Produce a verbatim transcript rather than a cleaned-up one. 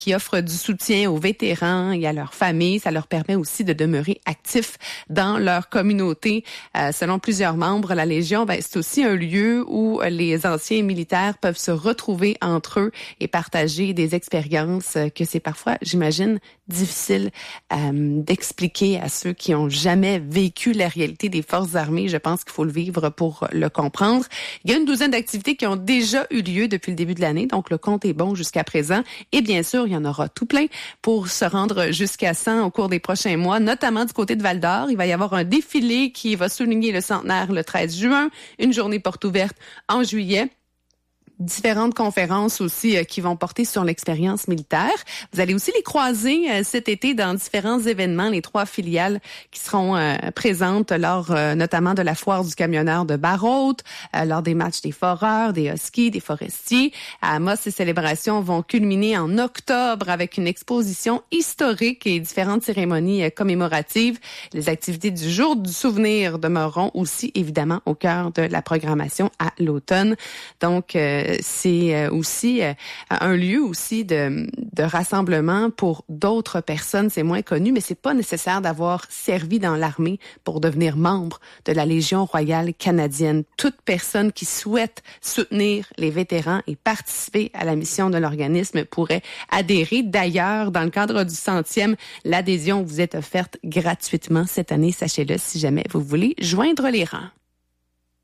qui offre du soutien aux vétérans et à leurs familles. Ça leur permet aussi de demeurer actifs dans leur communauté. Euh, selon plusieurs membres, la Légion, ben, c'est aussi un lieu où les anciens militaires peuvent se retrouver entre eux et partager des expériences que c'est parfois, j'imagine, difficile euh, d'expliquer à ceux qui ont jamais vécu la réalité des forces armées. Je pense qu'il faut le vivre pour le comprendre. Il y a une douzaine d'activités qui ont déjà eu lieu depuis le début de l'année, donc le compte est bon jusqu'à présent. Et bien sûr, il y en aura tout plein pour se rendre jusqu'à cent au cours des prochains mois, notamment du côté de Val-d'Or. Il va y avoir un défilé qui va souligner le centenaire le treize juin, une journée porte ouverte en juillet. Différentes conférences aussi euh, qui vont porter sur l'expérience militaire. Vous allez aussi les croiser euh, cet été dans différents événements, les trois filiales qui seront euh, présentes lors euh, notamment de la foire du camionneur de Barrault, euh, lors des matchs des foreurs, des huskies, des forestiers. À Amos, ces célébrations vont culminer en octobre avec une exposition historique et différentes cérémonies euh, commémoratives. Les activités du jour du souvenir demeureront aussi évidemment au cœur de la programmation à l'automne. Donc, euh, c'est aussi un lieu aussi de, de rassemblement pour d'autres personnes. C'est moins connu, mais c'est pas nécessaire d'avoir servi dans l'armée pour devenir membre de la Légion royale canadienne. Toute personne qui souhaite soutenir les vétérans et participer à la mission de l'organisme pourrait adhérer. D'ailleurs, dans le cadre du centième, l'adhésion vous est offerte gratuitement cette année. Sachez-le si jamais vous voulez joindre les rangs.